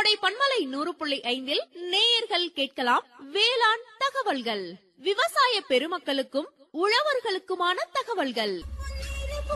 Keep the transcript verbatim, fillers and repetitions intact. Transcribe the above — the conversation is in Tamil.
கோடை பண்பலை நூறு புள்ளி ஐந்தில் நேயர்கள் கேட்கலாம் வேளாண் தகவல்கள். விவசாய பெருமக்களுக்கும் உழவர்களுக்குமான தகவல்கள்.